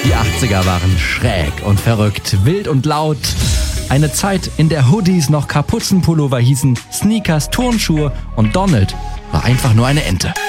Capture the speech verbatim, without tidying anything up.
Die achtziger waren schräg und verrückt, wild und laut. Eine Zeit, in der Hoodies noch Kapuzenpullover hießen, Sneakers, Turnschuhe und Donald war einfach nur eine Ente.